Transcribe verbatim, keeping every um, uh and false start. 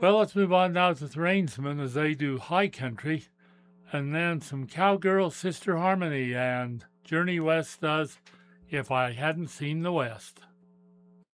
Well, let's move on now to the Rainsmen as they do High Country, and then some Cowgirl Sister Harmony, and Journey West does If I Hadn't Seen the West.